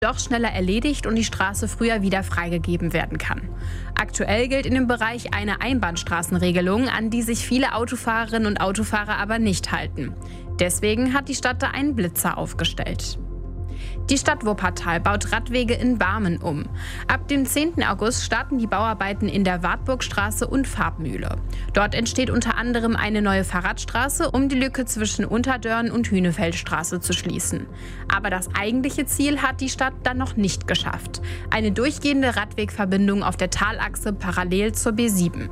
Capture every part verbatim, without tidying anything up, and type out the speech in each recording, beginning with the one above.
doch schneller erledigt und die Straße früher wieder freigegeben werden kann. Aktuell gilt in dem Bereich eine Einbahnstraßenregelung, an die sich viele Autofahrerinnen und Autofahrer aber nicht halten. Deswegen hat die Stadt da einen Blitzer aufgestellt. Die Stadt Wuppertal baut Radwege in Barmen um. Ab dem zehnten August starten die Bauarbeiten in der Wartburgstraße und Farbmühle. Dort entsteht unter anderem eine neue Fahrradstraße, um die Lücke zwischen Unterdörn und Hünefeldstraße zu schließen. Aber das eigentliche Ziel hat die Stadt dann noch nicht geschafft: eine durchgehende Radwegverbindung auf der Talachse parallel zur B sieben.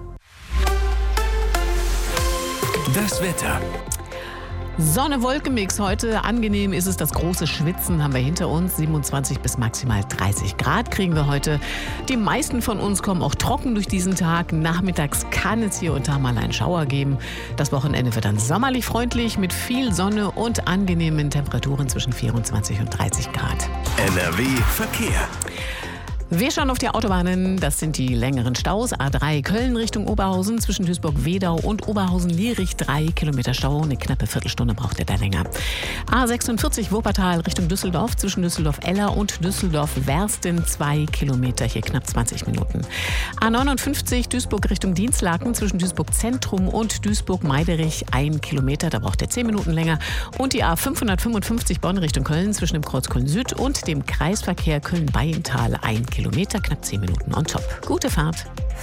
Das Wetter. Sonne-Wolken-Mix heute. Angenehm ist es, das große Schwitzen haben wir hinter uns. siebenundzwanzig bis maximal dreißig Grad kriegen wir heute. Die meisten von uns kommen auch trocken durch diesen Tag. Nachmittags kann es hier und da mal einen Schauer geben. Das Wochenende wird dann sommerlich freundlich mit viel Sonne und angenehmen Temperaturen zwischen vierundzwanzig und dreißig Grad. N R W Verkehr. Wir schauen auf die Autobahnen. Das sind die längeren Staus. A drei Köln Richtung Oberhausen zwischen Duisburg-Wedau und Oberhausen-Lierich. Drei Kilometer Stau. Eine knappe Viertelstunde braucht ihr da länger. A sechsundvierzig Wuppertal Richtung Düsseldorf zwischen Düsseldorf-Eller und Düsseldorf-Wersten. Zwei Kilometer, hier knapp zwanzig Minuten. A neunundfünfzig Duisburg Richtung Dienstlaken zwischen Duisburg-Zentrum und Duisburg-Meiderich. Ein Kilometer, da braucht ihr zehn Minuten länger. Und die A fünfhundertfünfundfünfzig Bonn Richtung Köln zwischen dem Kreuz Köln-Süd und dem Kreisverkehr Köln-Bayental. Ein Kilometer, knapp zehn Minuten on top. Gute Fahrt.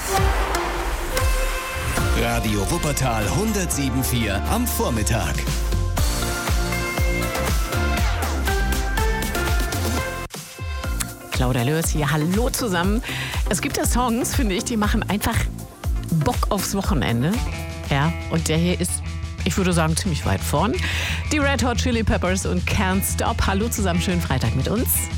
Radio Wuppertal hundertsieben Komma vier am Vormittag. Claudia Lörs hier, hallo zusammen. Es gibt ja Songs, finde ich, die machen einfach Bock aufs Wochenende. Ja, und der hier ist, ich würde sagen, ziemlich weit vorn. Die Red Hot Chili Peppers und Can't Stop. Hallo zusammen, schönen Freitag mit uns.